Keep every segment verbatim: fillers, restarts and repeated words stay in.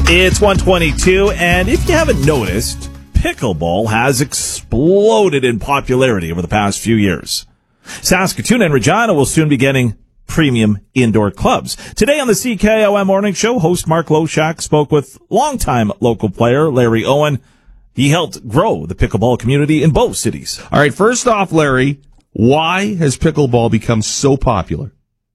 It's one twenty-two, and if you haven't noticed, pickleball has exploded in popularity over the past few years. Saskatoon and Regina will soon be getting premium indoor clubs. Today on the C K O M Morning Show, host Mark Loshak spoke with longtime local player Larry Owen. He helped grow the pickleball community in both cities. All right, first off, Larry, why has pickleball become so popular?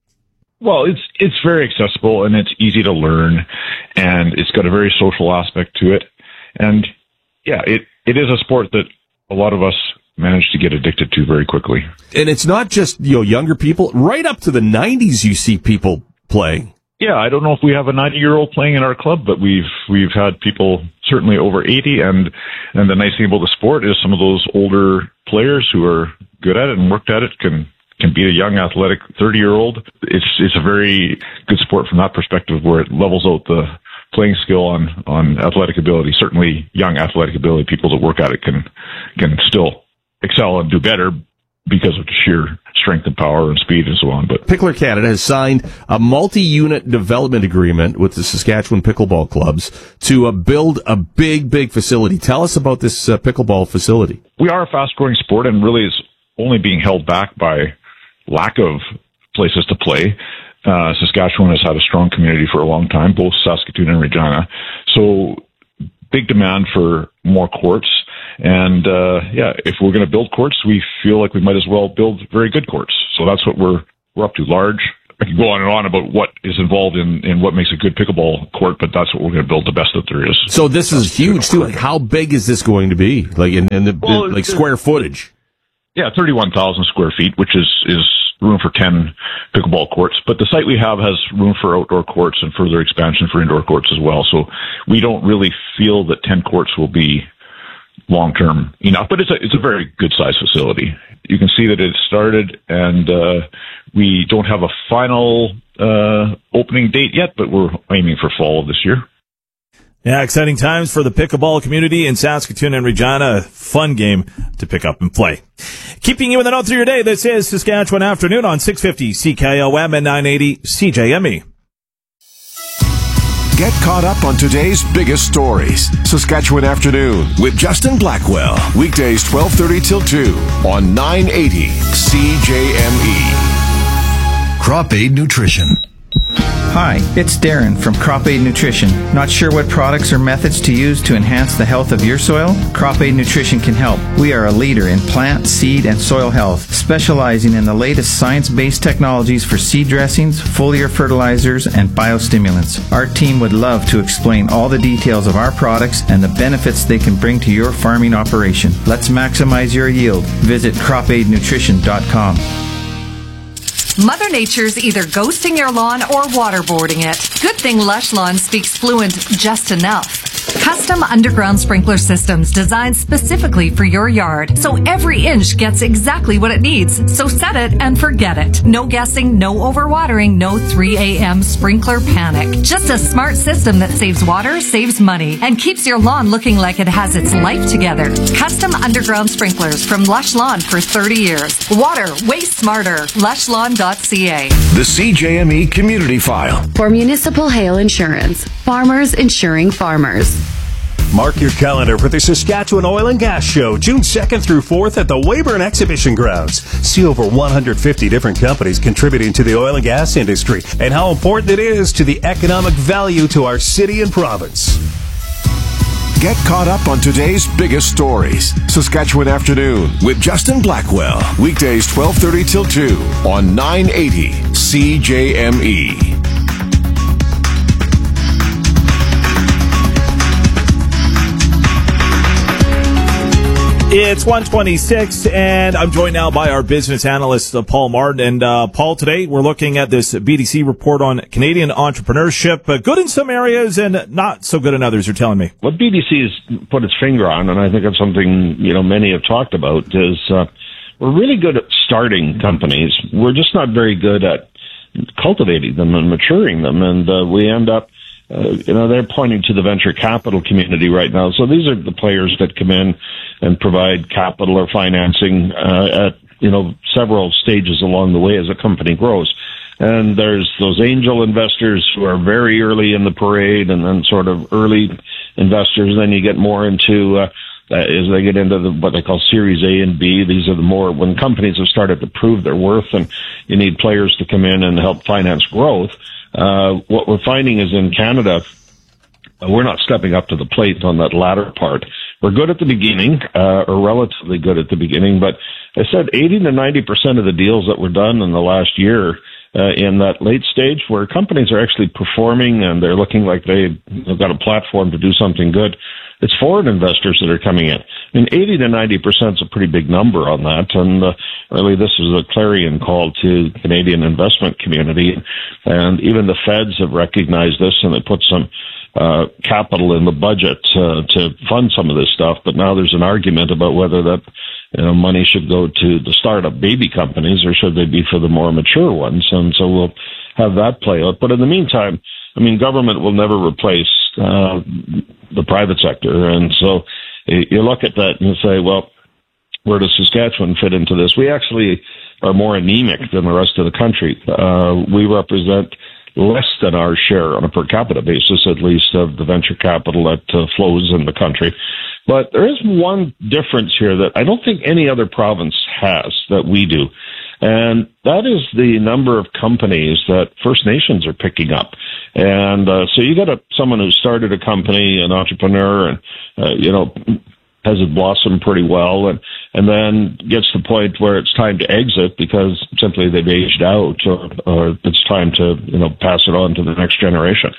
Well, it's it's very accessible and it's easy to learn, and it's got a very social aspect to it. And yeah, it, it is a sport that a lot of us manage to get addicted to very quickly. And it's not just, you know, younger people. Right up to the nineties, you see people playing. Yeah, I don't know if we have a ninety-year-old playing in our club, but we've we've had people certainly over eighty. And and the nice thing about the sport is some of those older players who are good at it and worked at it can. can beat a young athletic thirty-year-old. It's it's a very good sport from that perspective, where it levels out the playing skill on, on athletic ability. Certainly young athletic ability, people that work at it can can still excel and do better because of the sheer strength and power and speed and so on. But Pickler Canada has signed a multi-unit development agreement with the Saskatchewan pickleball clubs to uh, build a big, big facility. Tell us about this uh, pickleball facility. We are a fast-growing sport, and really is only being held back by lack of places to play. Uh, Saskatchewan has had a strong community for a long time, both Saskatoon and Regina. So big demand for more courts. And, uh, yeah, if we're going to build courts, we feel like we might as well build very good courts. So that's what we're, we're up to. Large. I could go on and on about what is involved in, in what makes a good pickleball court, but that's what we're going to build, the best that there is. So this is huge too. Like, how big is this going to be? Like in, in the, well, like square footage? Yeah, thirty-one thousand square feet, which is, is room for ten pickleball courts. But the site we have has room for outdoor courts and further expansion for indoor courts as well. So we don't really feel that ten courts will be long-term enough, but it's a, it's a very good-sized facility. You can see that it started, and uh, we don't have a final uh, opening date yet, but we're aiming for fall of this year. Yeah, exciting times for the pickleball community in Saskatoon and Regina. A fun game to pick up and play. Keeping you in the know through your day, this is Saskatchewan Afternoon on six fifty C K O M and nine eighty C J M E. Get caught up on today's biggest stories. Saskatchewan Afternoon with Justin Blackwell. Weekdays twelve thirty till two on nine eighty C J M E. Crop Aid Nutrition. Hi, it's Darren from Crop Aid Nutrition. Not sure what products or methods to use to enhance the health of your soil? Crop Aid Nutrition can help. We are a leader in plant, seed, and soil health, specializing in the latest science-based technologies for seed dressings, foliar fertilizers, and biostimulants. Our team would love to explain all the details of our products and the benefits they can bring to your farming operation. Let's maximize your yield. Visit crop aid nutrition dot com. Mother Nature's either ghosting your lawn or waterboarding it. Good thing Lush Lawn speaks fluent just enough. Custom underground sprinkler systems designed specifically for your yard, so every inch gets exactly what it needs. So set it and forget it. No guessing, no overwatering, no three a.m. sprinkler panic. Just a smart system that saves water, saves money, and keeps your lawn looking like it has its life together. Custom underground sprinklers from Lush Lawn for thirty years. Water, way smarter. lush lawn dot c a. The C J M E Community File. For Municipal Hail Insurance. Farmers insuring farmers. Mark your calendar for the Saskatchewan Oil and Gas Show, June second through fourth at the Weyburn Exhibition Grounds. See over one hundred fifty different companies contributing to the oil and gas industry and how important it is to the economic value to our city and province. Get caught up on today's biggest stories. Saskatchewan Afternoon with Justin Blackwell. Weekdays twelve thirty till two on nine eighty C J M E. It's one twenty-six, and I'm joined now by our business analyst, uh, Paul Martin. And, uh, Paul, today we're looking at this B D C report on Canadian entrepreneurship. Uh, good in some areas and not so good in others, you're telling me. What B D C has put its finger on, and I think it's something, you know, many have talked about, is uh, we're really good at starting companies. We're just not very good at cultivating them and maturing them. And uh, we end up Uh, you know, they're pointing to the venture capital community right now. So these are the players that come in and provide capital or financing uh, at, you know, several stages along the way as a company grows. And there's those angel investors who are very early in the parade, and then sort of early investors. Then you get more into, uh, uh, as they get into the, what they call Series A and B. These are the more, when companies have started to prove their worth and you need players to come in and help finance growth. Uh, what we're finding is in Canada, we're not stepping up to the plate on that latter part. We're good at the beginning, uh, or relatively good at the beginning, but I said eighty to ninety percent of the deals that were done in the last year, uh, in that late stage where companies are actually performing and they're looking like they've got a platform to do something good, it's foreign investors that are coming in. I mean, eighty to ninety percent is a pretty big number on that, and uh, really this is a clarion call to the Canadian investment community, and even the feds have recognized this, and they put some uh, capital in the budget uh, to fund some of this stuff, but now there's an argument about whether that you know, money should go to the startup baby companies or should they be for the more mature ones, and so we'll have that play out. But in the meantime, I mean, government will never replace uh, the private sector, and so you look at that and you say, well, where does Saskatchewan fit into this? We actually are more anemic than the rest of the country. Uh, we represent less than our share on a per capita basis, at least, of the venture capital that uh, flows in the country. But there is one difference here that I don't think any other province has that we do. And that is the number of companies that First Nations are picking up. And uh, so you got a, someone who started a company, an entrepreneur, and, uh, you know, has it blossomed pretty well, and, and then gets to the point where it's time to exit because simply they've aged out, or, or it's time to, you know, pass it on to the next generation.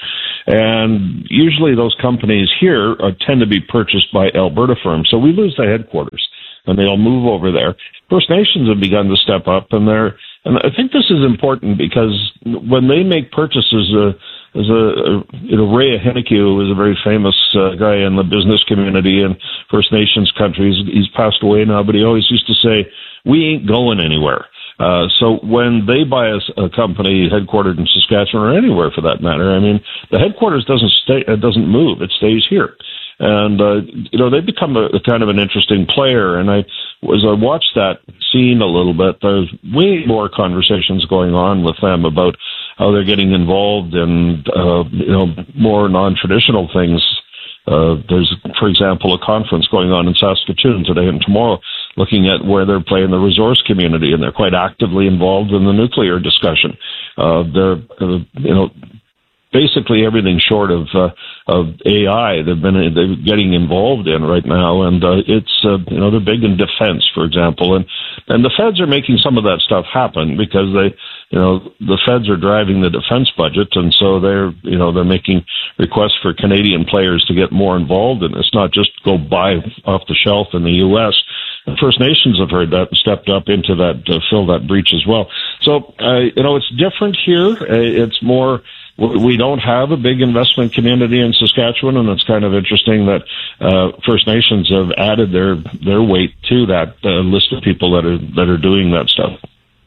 And usually those companies here uh, tend to be purchased by Alberta firms. So we lose the headquarters, and they all move over there. First Nations have begun to step up, and they're, and I think this is important because when they make purchases, uh, as a, you know, Ray Heneke was a very famous uh, guy in the business community in First Nations countries. He's passed away now, but he always used to say, we ain't going anywhere. Uh, so when they buy a, a company headquartered in Saskatchewan or anywhere for that matter, I mean, the headquarters doesn't stay, it doesn't move, it stays here. And, uh, you know, they become a, a kind of an interesting player. And I, as I watched that scene a little bit, there's way more conversations going on with them about how they're getting involved in, uh, you know, more non-traditional things. Uh, there's, for example, a conference going on in Saskatoon today and tomorrow looking at where they're playing the resource community, and they're quite actively involved in the nuclear discussion. Uh, they're, uh, you know, basically everything short of uh, of A I they've been they're getting involved in right now, and uh, it's uh, you know they're big in defense, for example, and and the feds are making some of that stuff happen because they you know the feds are driving the defense budget, and so they're you know they're making requests for Canadian players to get more involved in this, not just go buy off the shelf in the U S. The First Nations have heard that and stepped up into that to fill that breach as well. So uh, you know it's different here. Uh, it's more. We don't have a big investment community in Saskatchewan, and it's kind of interesting that uh, First Nations have added their their weight to that uh, list of people that are that are doing that stuff.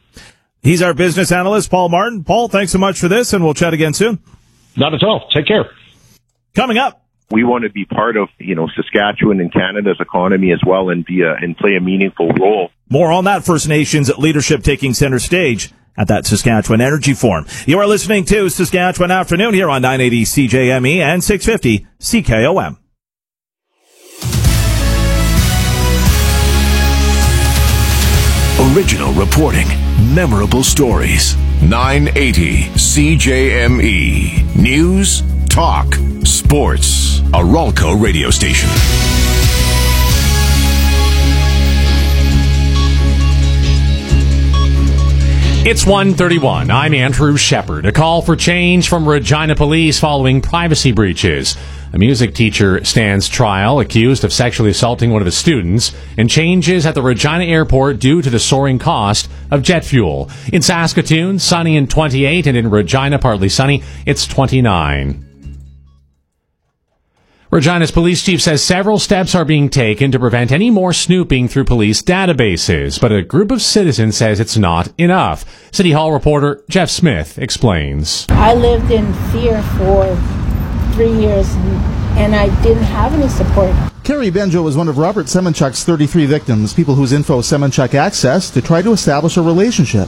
He's our business analyst, Paul Martin. Paul, thanks so much for this, and we'll chat again soon. Not at all. Take care. Coming up, we want to be part of you know Saskatchewan and Canada's economy as well, and be a, and play a meaningful role. More on that First Nations leadership taking center stage at that Saskatchewan Energy Forum. You are listening to Saskatchewan Afternoon here on nine eighty C J M E and six fifty C K O M. Original reporting, memorable stories. nine eighty C J M E. News, talk, sports. A Ralco radio station. It's one thirty-one. I'm Andrew Shepard. A call for change from Regina Police following privacy breaches. A music teacher stands trial accused of sexually assaulting one of his students, and changes at the Regina Airport due to the soaring cost of jet fuel. In Saskatoon, sunny and twenty-eight, and in Regina, partly sunny, it's twenty-nine. Regina's police chief says several steps are being taken to prevent any more snooping through police databases, but a group of citizens says it's not enough. City Hall reporter Jeff Smith explains. I lived in fear for three years and I didn't have any support. Carrie Benjo was one of Robert Semenchuk's thirty-three victims, people whose info Semenchuk accessed to try to establish a relationship. The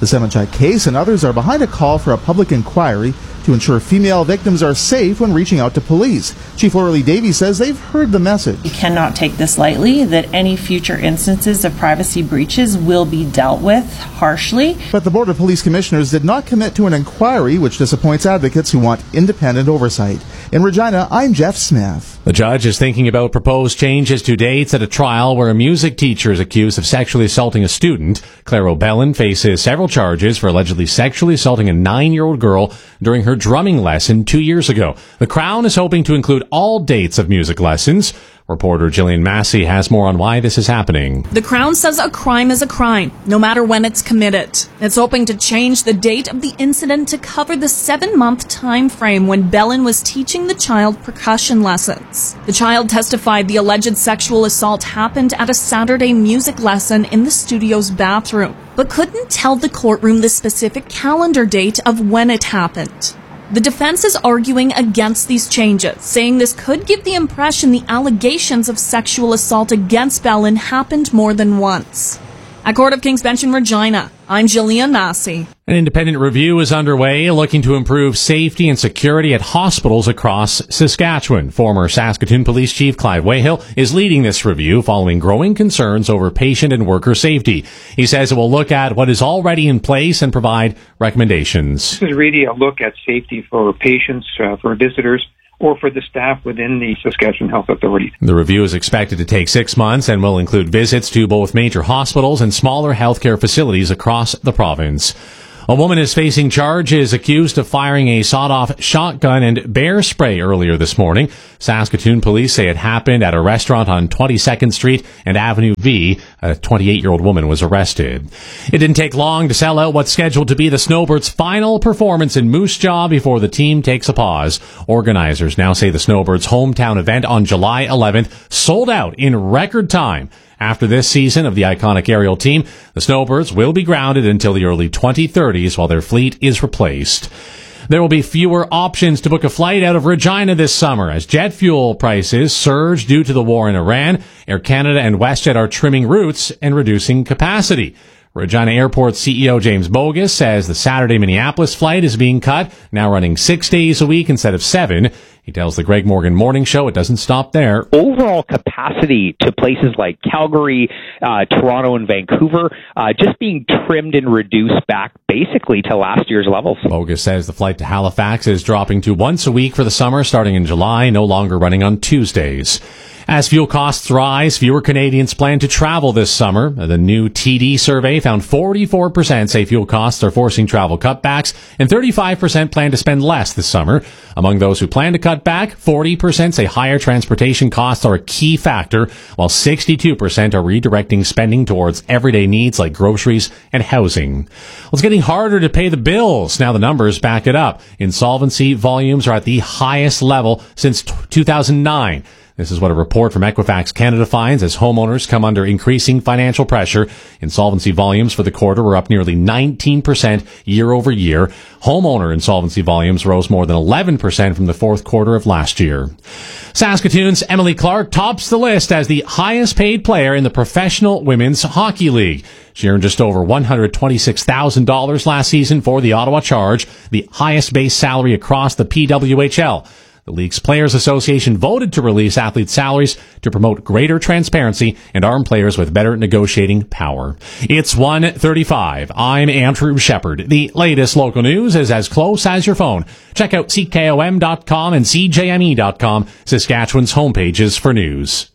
The Semenchak case and others are behind a call for a public inquiry to ensure female victims are safe when reaching out to police. Chief Orly Davies says they've heard the message. We cannot take this lightly, that any future instances of privacy breaches will be dealt with harshly. But the Board of Police Commissioners did not commit to an inquiry, which disappoints advocates who want independent oversight. In Regina, I'm Jeff Smith. The judge is thinking about proposed changes to dates at a trial where a music teacher is accused of sexually assaulting a student. Claire O'Bellin faces several charges for allegedly sexually assaulting a nine-year-old girl during her drumming lesson two years ago. The Crown is hoping to include all dates of music lessons. Reporter Jillian Massey has more on why this is happening. The Crown says a crime is a crime, no matter when it's committed. It's hoping to change the date of the incident to cover the seven-month time frame when Bellin was teaching the child percussion lessons. The child testified the alleged sexual assault happened at a Saturday music lesson in the studio's bathroom, but couldn't tell the courtroom the specific calendar date of when it happened. The defense is arguing against these changes, saying this could give the impression the allegations of sexual assault against Bellin happened more than once. At Court of King's Bench in Regina, I'm Jillian Massey. An independent review is underway looking to improve safety and security at hospitals across Saskatchewan. Former Saskatoon Police Chief Clyde Wayhill is leading this review following growing concerns over patient and worker safety. He says it will look at what is already in place and provide recommendations. This is really a look at safety for patients, uh, for visitors, or for the staff within the Saskatchewan Health Authority. The review is expected to take six months and will include visits to both major hospitals and smaller healthcare facilities across the province. A woman is facing charges accused of firing a sawed-off shotgun and bear spray earlier this morning. Saskatoon police say it happened at a restaurant on twenty-second Street and Avenue V. A twenty-eight-year-old woman was arrested. It didn't take long to sell out what's scheduled to be the Snowbirds' final performance in Moose Jaw before the team takes a pause. Organizers now say the Snowbirds' hometown event on July eleventh sold out in record time. After this season of the iconic aerial team, the Snowbirds will be grounded until the early twenty thirties while their fleet is replaced. There will be fewer options to book a flight out of Regina this summer as jet fuel prices surge due to the war in Iran. Air Canada and WestJet are trimming routes and reducing capacity. Regina Airport C E O James Bogus says the Saturday Minneapolis flight is being cut, now running six days a week instead of seven. He tells the Greg Morgan Morning Show it doesn't stop there. Overall capacity to places like Calgary, uh, Toronto, and Vancouver uh, just being trimmed and reduced back basically to last year's levels. Bogus says the flight to Halifax is dropping to once a week for the summer starting in July, no longer running on Tuesdays. As fuel costs rise, fewer Canadians plan to travel this summer. The new T D survey found forty-four percent say fuel costs are forcing travel cutbacks, and thirty-five percent plan to spend less this summer. Among those who plan to cut back, forty percent say higher transportation costs are a key factor, while sixty-two percent are redirecting spending towards everyday needs like groceries and housing. Well, it's getting harder to pay the bills. Now the numbers back it up. Insolvency volumes are at the highest level since two thousand nine. This is what a report from Equifax Canada finds as homeowners come under increasing financial pressure. Insolvency volumes for the quarter were up nearly nineteen percent year over year. Homeowner insolvency volumes rose more than eleven percent from the fourth quarter of last year. Saskatoon's Emily Clark tops the list as the highest paid player in the Professional Women's Hockey League. She earned just over one hundred twenty-six thousand dollars last season for the Ottawa Charge, the highest base salary across the P W H L. The league's Players Association voted to release athletes' salaries to promote greater transparency and arm players with better negotiating power. It's one thirty-five. I'm Andrew Shepard. The latest local news is as close as your phone. Check out C K O M dot com and C J M E dot com, Saskatchewan's homepages for news.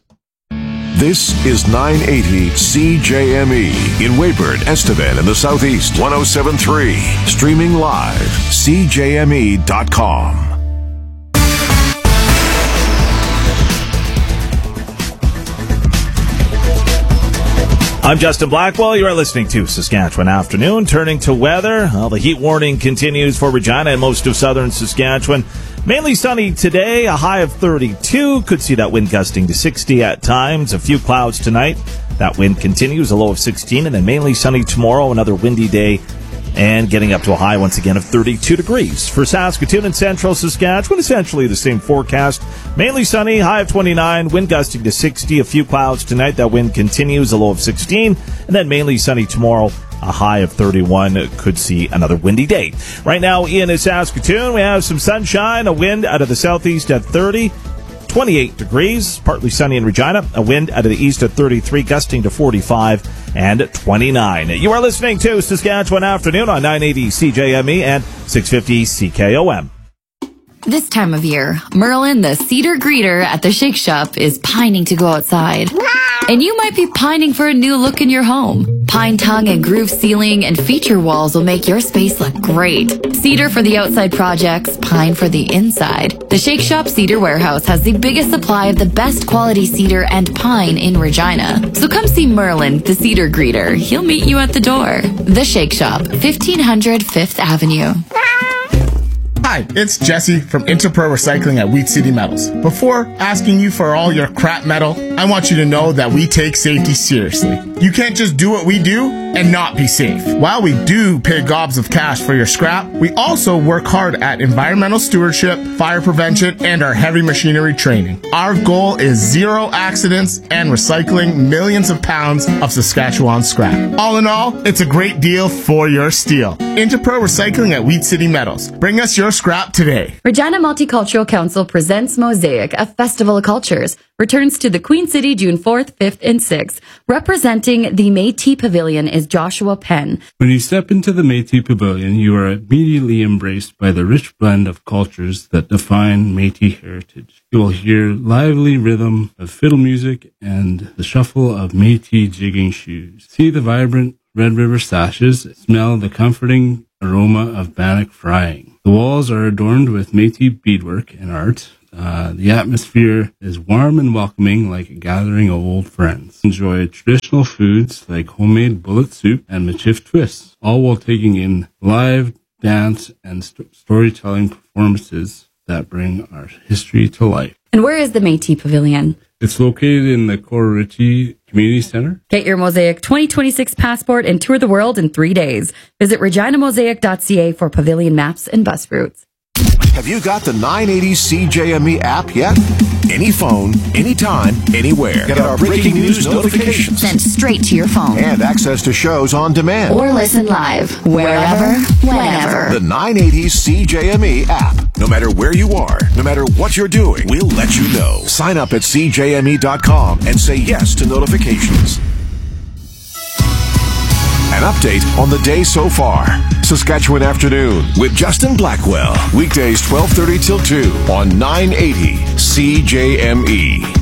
This is nine eighty C J M E in Weyburn, Estevan, and the Southeast. one oh seven point three. Streaming live. C J M E dot com. I'm Justin Blackwell. You are listening to Saskatchewan Afternoon. Turning to weather, well, the heat warning continues for Regina and most of southern Saskatchewan. Mainly sunny today, a high of thirty-two. Could see that wind gusting to sixty at times. A few clouds tonight. That wind continues, a low of sixteen. And then mainly sunny tomorrow, another windy day. And getting up to a high once again of thirty-two degrees. For Saskatoon and central Saskatchewan, essentially the same forecast. Mainly sunny, high of twenty-nine, wind gusting to sixty, a few clouds tonight. That wind continues, a low of sixteen. And then mainly sunny tomorrow, a high of thirty-one. Could see another windy day. Right now in Saskatoon, we have some sunshine, a wind out of the southeast at thirty. twenty-eight degrees, partly sunny in Regina, a wind out of the east at thirty-three, gusting to forty-five and twenty-nine. You are listening to Saskatchewan Afternoon on nine eighty C J M E and six fifty C K O M. This time of year, Merlin, the cedar greeter at the Shake Shop, is pining to go outside. And you might be pining for a new look in your home. Pine tongue and groove ceiling and feature walls will make your space look great. Cedar for the outside projects, pine for the inside. The Shake Shop Cedar Warehouse has the biggest supply of the best quality cedar and pine in Regina. So come see Merlin, the cedar greeter. He'll meet you at the door. The Shake Shop, fifteen hundred Fifth Avenue. Hi, it's Jesse from Interpro Recycling at Wheat City Metals. Before asking you for all your crap metal, I want you to know that we take safety seriously. You can't just do what we do and not be safe. While we do pay gobs of cash for your scrap, we also work hard at environmental stewardship, fire prevention, and our heavy machinery training. Our goal is zero accidents and recycling millions of pounds of Saskatchewan scrap. All in all, it's a great deal for your steel. Interpro Recycling at Wheat City Metals. Bring us your scrap today. Regina Multicultural Council presents Mosaic, a festival of cultures. Returns to the Queen City June fourth, fifth, and sixth. Representing the Métis Pavilion is Joshua Penn. When you step into the Métis Pavilion, you are immediately embraced by the rich blend of cultures that define Métis heritage. You will hear lively rhythm of fiddle music and the shuffle of Métis jigging shoes. See the vibrant Red River sashes, smell the comforting aroma of bannock frying. The walls are adorned with Métis beadwork and art. Uh, the atmosphere is warm and welcoming, like a gathering of old friends. Enjoy traditional foods like homemade bullet soup and Michif twists, all while taking in live dance and st- storytelling performances that bring our history to life. And where is the Métis Pavilion? It's located in the Corrichie Community Center. Get your Mosaic twenty twenty-six passport and tour the world in three days. Visit regina mosaic dot c a for pavilion maps and bus routes. Have you got the nine eighty C J M E app yet? Any phone, anytime, anywhere. Get our breaking news notifications sent straight to your phone. And access to shows on demand. Or listen live, wherever, whenever. The nine eighty C J M E app. No matter where you are, no matter what you're doing, we'll let you know. Sign up at c j m e dot com and say yes to notifications. An update on the day so far. Saskatchewan Afternoon with Justin Blackwell. Weekdays twelve thirty till two on nine eighty C J M E.